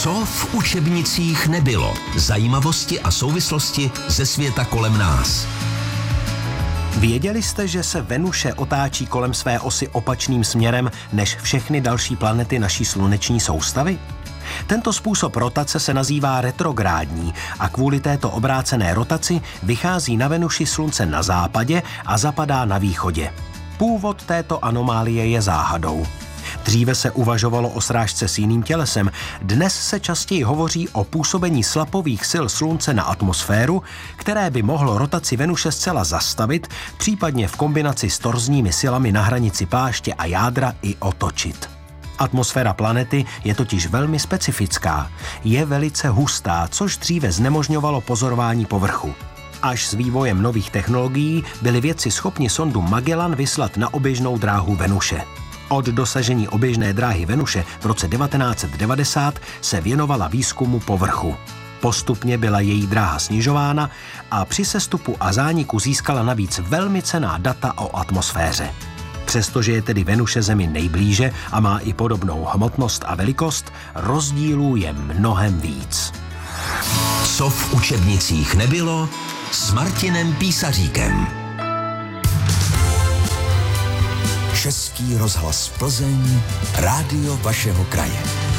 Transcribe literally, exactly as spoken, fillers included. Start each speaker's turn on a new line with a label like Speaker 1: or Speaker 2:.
Speaker 1: Co v učebnicích nebylo? Zajímavosti a souvislosti ze světa kolem nás.
Speaker 2: Věděli jste, že se Venuše otáčí kolem své osy opačným směrem než všechny další planety naší sluneční soustavy? Tento způsob rotace se nazývá retrográdní a kvůli této obrácené rotaci vychází na Venuši Slunce na západě a zapadá na východě. Původ této anomálie je záhadou. Dříve se uvažovalo o srážce s jiným tělesem, dnes se častěji hovoří o působení slapových sil Slunce na atmosféru, které by mohlo rotaci Venuše zcela zastavit, případně v kombinaci s torzními silami na hranici pláště a jádra i otočit. Atmosféra planety je totiž velmi specifická. Je velice hustá, což dříve znemožňovalo pozorování povrchu. Až s vývojem nových technologií byli vědci schopni sondu Magellan vyslat na oběžnou dráhu Venuše. Od dosažení oběžné dráhy Venuše v roce devatenáct set devadesát se věnovala výzkumu povrchu. Postupně byla její dráha snižována a při sestupu a zániku získala navíc velmi cenná data o atmosféře. Přestože je tedy Venuše Zemi nejblíže a má i podobnou hmotnost a velikost, rozdílů je mnohem víc.
Speaker 1: Co v učebnicích nebylo s Martinem Písaříkem.
Speaker 3: Český rozhlas Plzeň, rádio vašeho kraje.